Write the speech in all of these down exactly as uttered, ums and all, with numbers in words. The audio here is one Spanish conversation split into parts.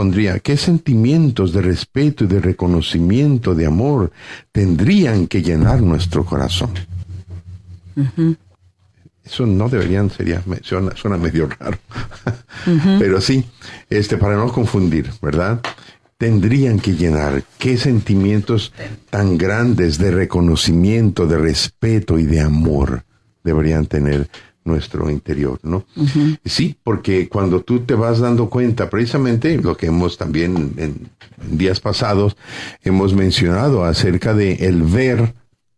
pondría, ¿qué sentimientos de respeto y de reconocimiento, de amor, tendrían que llenar nuestro corazón? Uh-huh. Eso no deberían, sería, suena, suena medio raro. Uh-huh. Pero sí, este, para no confundir, ¿verdad? Tendrían que llenar qué sentimientos tan grandes de reconocimiento, de respeto y de amor deberían tener nuestro interior, ¿no? Uh-huh. Sí, porque cuando tú te vas dando cuenta, precisamente lo que hemos también en, en días pasados hemos mencionado acerca de el ver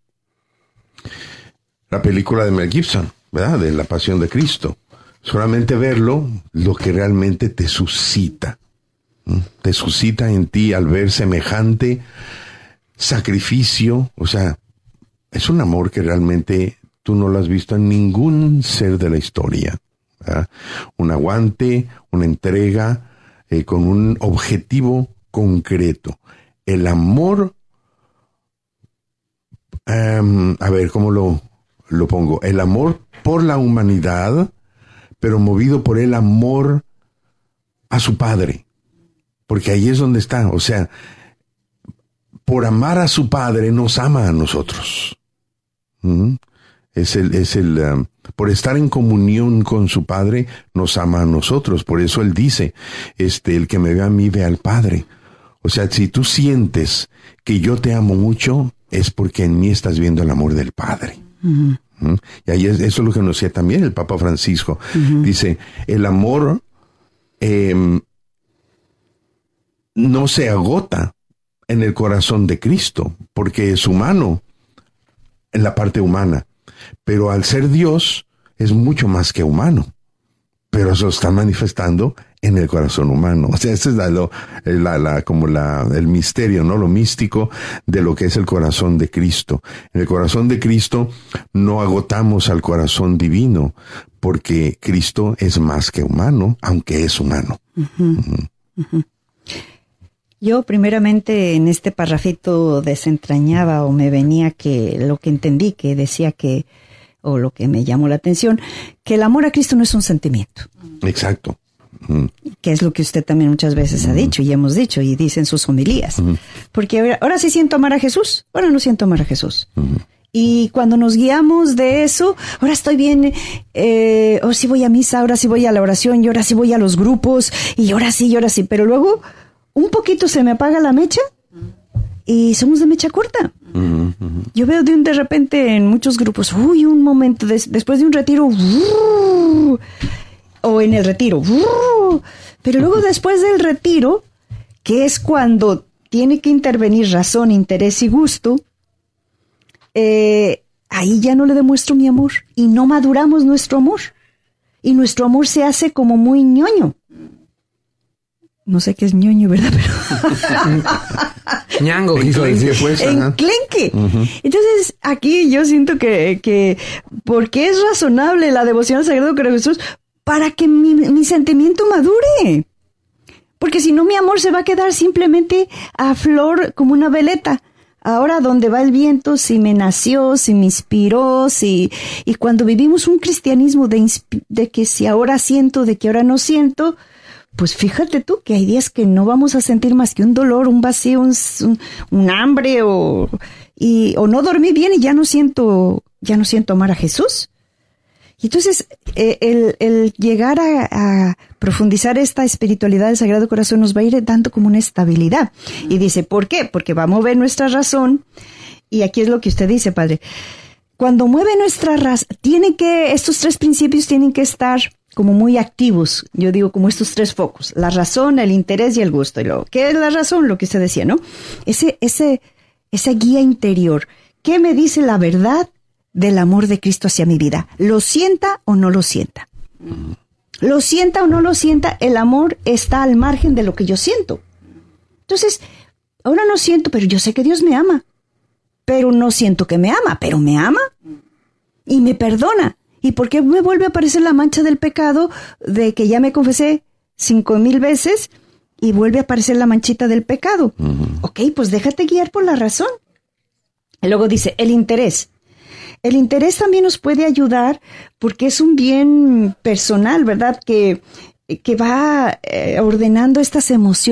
la película de Mel Gibson, ¿verdad? De La Pasión de Cristo. Solamente verlo, lo que realmente te suscita. ¿Mm? Te suscita en ti al ver semejante sacrificio. O sea, es un amor que realmente tú no lo has visto en ningún ser de la historia, ¿verdad? Un aguante, una entrega eh, con un objetivo concreto. El amor, um, a ver, ¿cómo lo, lo pongo? El amor por la humanidad, pero movido por el amor a su Padre. Porque ahí es donde está. O sea, por amar a su Padre nos ama a nosotros. ¿Mm? Es el, es el, um, por estar en comunión con su Padre, nos ama a nosotros. Por eso Él dice, este, el que me ve a mí, ve al Padre. O sea, si tú sientes que yo te amo mucho, es porque en mí estás viendo el amor del Padre. Uh-huh. ¿Mm? Y ahí es, eso es lo que nos decía también el Papa Francisco. Uh-huh. Dice, el amor eh, no se agota en el corazón de Cristo, porque es humano en la parte humana. Pero al ser Dios, es mucho más que humano. Pero eso está manifestando en el corazón humano. O sea, ese es la, la, la, como la, el misterio, ¿no? Lo místico de lo que es el corazón de Cristo. En el corazón de Cristo no agotamos al corazón divino, porque Cristo es más que humano, aunque es humano. Uh-huh. Uh-huh. Uh-huh. Yo primeramente en este parrafito desentrañaba o me venía que lo que entendí, que decía que, o lo que me llamó la atención, que el amor a Cristo no es un sentimiento. Exacto. Uh-huh. Que es lo que usted también muchas veces uh-huh. ha dicho y hemos dicho y dice en sus homilías. Uh-huh. Porque ahora, ahora sí siento amar a Jesús, ahora no siento amar a Jesús. Uh-huh. Y cuando nos guiamos de eso, ahora estoy bien, eh, ahora sí voy a misa, ahora sí voy a la oración, y ahora sí voy a los grupos, y ahora sí, y ahora sí, pero luego un poquito se me apaga la mecha y somos de mecha corta. Uh-huh, uh-huh. Yo veo de un de repente en muchos grupos, uy, un momento, des, después de un retiro, uh, o en el retiro, uh, pero luego después del retiro, que es cuando tiene que intervenir razón, interés y gusto, eh, ahí ya no le demuestro mi amor y no maduramos nuestro amor. Y nuestro amor se hace como muy ñoño. No sé qué es ñoño, ¿verdad? Pero ñango, quiso decir, pues. Enclenque. Uh-huh. Entonces, aquí yo siento que, que, porque es razonable la devoción al Sagrado Corazón de Jesús, para que mi, mi sentimiento madure. Porque si no, mi amor se va a quedar simplemente a flor como una veleta. Ahora, ¿dónde va el viento? Si me nació, si me inspiró, si... Y cuando vivimos un cristianismo de, insp... de que si ahora siento, de que ahora no siento... Pues fíjate tú que hay días que no vamos a sentir más que un dolor, un vacío, un, un, un hambre o, y, o no dormí bien y ya no siento, ya no siento amar a Jesús. Y entonces eh, el, el llegar a, a profundizar esta espiritualidad del Sagrado Corazón nos va a ir dando como una estabilidad. Y dice, ¿por qué? Porque va a mover nuestra razón. Y aquí es lo que usted dice, Padre. Cuando mueve nuestra razón, tiene que, estos tres principios tienen que estar como muy activos, yo digo como estos tres focos, la razón, el interés y el gusto. Y luego, ¿qué es la razón? Lo que usted decía, ¿no? Ese, ese, esa guía interior. ¿Qué me dice la verdad del amor de Cristo hacia mi vida? ¿Lo sienta o no lo sienta? Lo sienta o no lo sienta, el amor está al margen de lo que yo siento. Entonces, ahora no siento, pero yo sé que Dios me ama. Pero no siento que me ama, pero me ama y me perdona. ¿Y por qué me vuelve a aparecer la mancha del pecado de que ya me confesé cinco mil veces y vuelve a aparecer la manchita del pecado? Uh-huh. Ok, pues déjate guiar por la razón. Y luego dice, el interés. El interés también nos puede ayudar porque es un bien personal, ¿verdad? Que, que va eh, ordenando estas emociones.